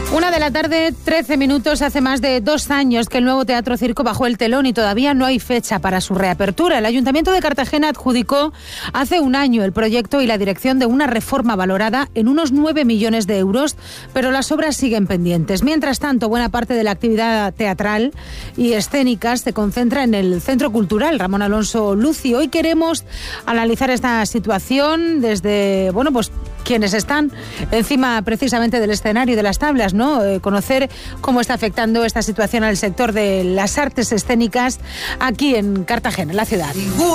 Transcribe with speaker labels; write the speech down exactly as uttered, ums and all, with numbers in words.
Speaker 1: Una de la tarde, trece minutos. Hace más de dos años que el nuevo Teatro Circo bajó el telón y todavía no hay fecha para su reapertura. El Ayuntamiento de Cartagena adjudicó hace un año el proyecto y la dirección de una reforma valorada en unos nueve millones de euros, pero las obras siguen pendientes. Mientras tanto, buena parte de la actividad teatral y escénica se concentra en el Centro Cultural Ramón Alonso Luci. Hoy queremos analizar esta situación desde, bueno, pues quienes están encima precisamente del escenario y de las tablas, ¿no? Eh, conocer cómo está afectando esta situación al sector de las artes escénicas aquí en Cartagena, en la ciudad.